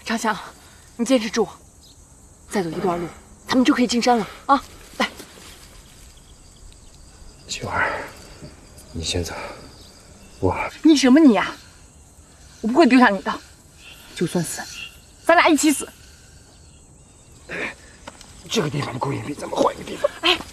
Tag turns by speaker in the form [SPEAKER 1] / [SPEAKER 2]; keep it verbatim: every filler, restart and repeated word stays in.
[SPEAKER 1] 长强，你坚持住，再走一段路，他们就可以进山了啊！来，
[SPEAKER 2] 秀儿，你先走，我……
[SPEAKER 1] 你什么你呀、啊？我不会丢下你的，就算死，咱俩一起死。
[SPEAKER 2] 这个地方不够隐蔽，咱们换一个地方。
[SPEAKER 1] 哎，